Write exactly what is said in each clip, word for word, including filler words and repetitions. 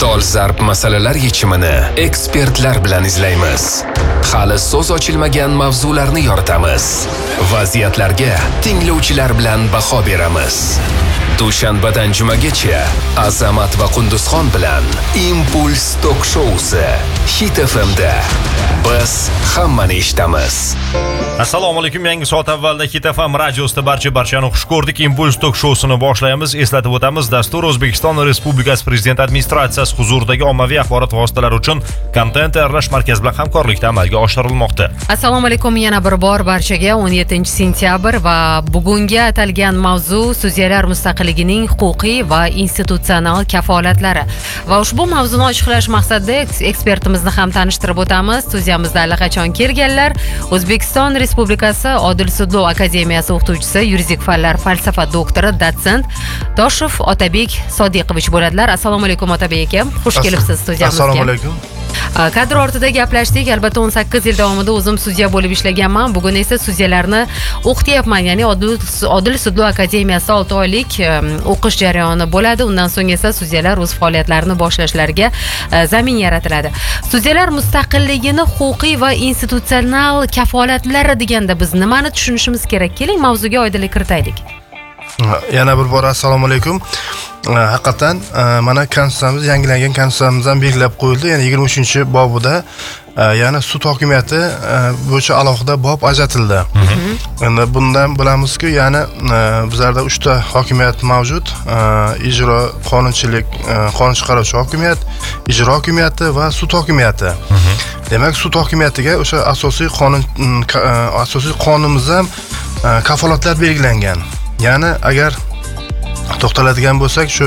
dolzarb masalalar yechimini ekspertlar bilan izlaymiz. Hali so'z ochilmagan mavzularni yoritamiz. Vaziyatlarga tinglovchilar bilan baho beramiz. Dushanbadan jumagacha Azamat va Qunduzxon bilan Impuls Tok Showsi Hit F M da biz hammani eshitamiz. Assalomu alaykum. Yangi soat avvalda Hit F M radiosida barcha barchani xush ko'rdik. Impuls Tok Showsini boshlaymiz. Eslatib o'tamiz, dastur O'zbekiston Respublikasi Prezident administratsiyasi huzuridagi ommaviy axborot vositalari uchun kontent tayyorlash markazi bilan hamkorlikda amalga oshirilmoqda. Assalomu alaykum yana bir bor barchaga. o'n yettinchi sentyabr va bugungi atalgan mavzu sudyalar mustaqilligining huquqiy va institutsional kafolatlari. Va ushbu mavzuni ochiqlash maqsadida ekspertimizni ham tanishtirib o'tamiz. Studiyamizda allaqachon kelganlar O'zbekiston Respublikasi Odil sudlov akademiyasi o'qituvchisi, yuridik fanlar falsafa doktori, dotsent Toshev Otabek Sodiqovich bo'ladilar. Assalomu alaykum Otabek aka. Xush kelibsiz studiyamizga. Assalomu alaykum. Kadr ortida gaplashdik. Albatta o'n sakkiz yil davomida o'zim sudya bo'lib ishlaganman. Bugun esa sudyalarni o'qityapman. Ya'ni Odil sudlov akademiyasida olti oylik o'qish jarayoni bo'ladi. Undan so'ng esa sudyalar o'z faoliyatlarini boshlashlariga zamin yaratiladi. Sudyalar mustaqilligini huquqiy va institutsional kafolatlari deganda biz nimani tushunishimiz kerak? Keling, mavzuga oydinlik kiritaylik. Yana bir bor assalomu alaykum. Haqiqatan mana konstitutsiyamiz, yangilangan konstitutsiyamizdan belgilab qo'yildi. Ya'ni yigirma uchinchi bobida ya'ni sud hokimiyati bo'yicha alohida bob ajratildi. Endi bundan bilamizki, ya'ni bizlarda uchta hokimiyat mavjud. Ijro, qonunchilik, qonun chiqaruvchi hokimiyat, ijro hokimiyati va sud hokimiyati. Demak, sud hokimiyatiga o'sha asosiy qonun asosiy qonunimizda kafolatlar belgilangan. Ya'ni agar to'xtaladigan bo'lsak, shu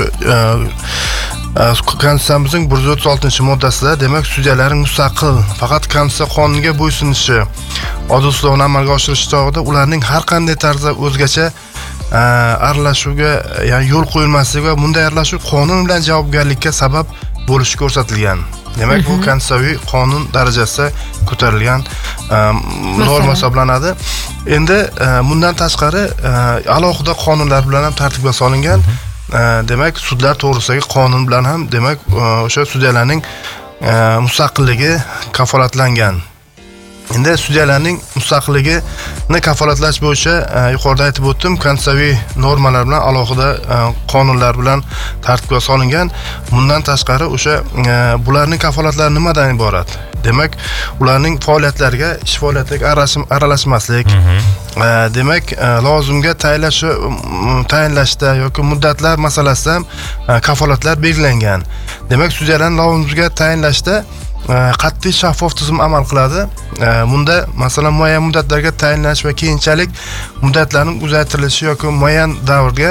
konstitutsiyamizning bir yuz o'ttiz oltinchi moddasida demak sudyalarning mustaqil faqat konstitutsiya qonuniga bo'ysunishi, odil sudlovni amalga oshirish chog'ida ularning har qanday tarzda o'zgacha aralashuvga ya'ni yo'l qo'yilmasligi va bunday aralashuv qonun bilan javobgarlikka sabab bo'lishi ko'rsatilgan. Demak, bu konstitutsiyaviy qonun darajasida ko'tarilgan norma hisoblanadi. Endi bundan tashqari alohida qonunlar bilan ham tartibga solingan. Demak, sudlar to'g'risidagi qonun bilan ham demak o'sha sudyalarning mustaqilligi kafolatlangan. Endi sudyalarning mustaqilligini kafolatlash bo'yicha yuqorida aytib o'tdim, konstitutsiyaviy normalar bilan alohida qonunlar bilan tartibga solingan. Bundan tashqari o'sha bularning kafolatlari nimadan iborat? Demak, ularning faoliyatlariga, ish faoliyatiga aralashmaslik, demak, lozimga tayinlash tayinlashda yoki muddatlar masalasida ham kafolatlar belgilangan. Demak, sudyalarning lavozimiga tayinlashda qat'iy shaffof tizim amal qiladi. Bunda masalan muayyan muddatlarga tayinlash va keyinchalik muddatlarning uzaytirilishi yoki muayyan davrga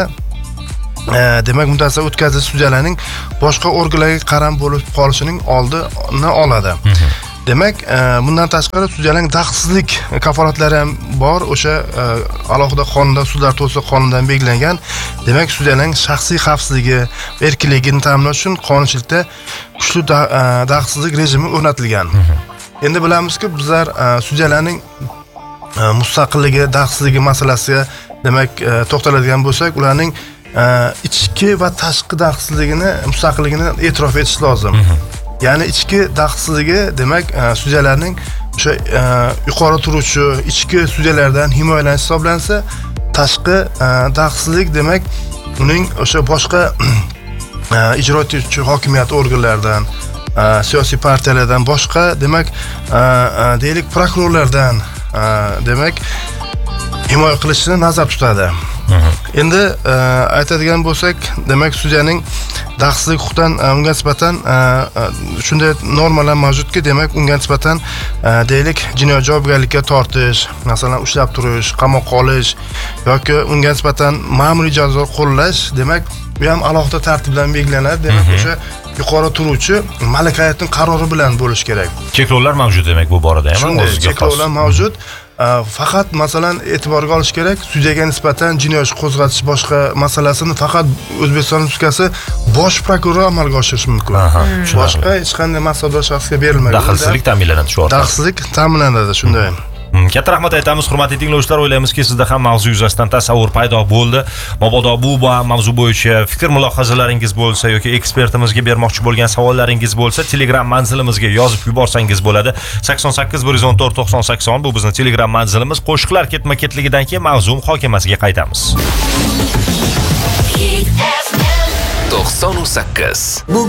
demak muddatlar o'tkazilish sudyalarning boshqa organlarga qaram bo'lib qolishining oldini oladi. Demak, bundan tashqari sudyalarning daxlsizlik kafolatlari ham bor. O'sha alohida qonunda, sudlar to'g'risida qonundan belgilangan. Demak, sudyalarning shaxsiy xavfsizligi, erkinligini ta'minlash uchun qonunchilikda kuchli daxlsizlik rejimi o'rnatilgan. Endi bilamizki, bizlar sudyalarning mustaqilligi, daxlsizligi masalasiga demak to'xtaladigan bo'lsak, ularning ichki va tashqi daxlsizligini, mustaqilligini e'tirof etish lozim. Ya'ni ichki daxlsizligi demak sudyalarning o'sha yuqori turuvchi ichki sudyalardan himoyalanish hisoblansa, tashqi daxlsizlik demak uning o'sha boshqa ijro etuvchi hokimiyat organlaridan, siyosiy partiyalardan, boshqa demak deylik prokurorlardan demak himoya qilishini nazarda tutadi. Endi aytadigan bo'lsak, demak sudyaning daxlsizlik huquqidan unga nisbatan shunday normalar mavjudki, demak unga nisbatan deylik jinoyat javobgarlikka tortish, masalan ushlab turish, qamoqqa olish yoki unga nisbatan ma'muriy jazo qo'llash, demak bu ham alohida tartib bilan belgilanadi. Demak o'sha yuqori turuvchi malakayatning qarori bilan bo'lish kerak. Cheklovlar mavjud demak bu borada ham o'ziga xos. Cheklovlar mavjud. Faqat masalan e'tiborga olish kerak, sudyaga nisbatan jinoyat qo'zg'atish boshqa masalasini faqat O'zbekiston Respublikasi bosh prokurori amalga oshirishi mumkin. Boshqa hech qanday mansabdor shaxsga berilmaydi. Daxlsizlik ta'minlanadi shu orqali. Daxlsizlik ta'minlanadi, shunday. Katta rahmat aytamiz, hurmatli tinglovchilar. O'ylaymizki, sizda ham mavzu yuzasidan tasavvur paydo bo'ldi. Mabodo bu mavzu bo'yicha fikr mulohazalaringiz bo'lsa yoki ekspertimizga bermoqchi bo'lgan savollaringiz bo'lsa, Telegram manzilimizga yozib yuborsangiz bo'ladi. sakson sakkiz bir yuz o'n to'rt to'qson sakson bu bizning Telegram manzilimiz. Qo'shiqlar ketma-ketligidan keyin mavzu muhokamasiga qaytamiz. to'qson sakkiz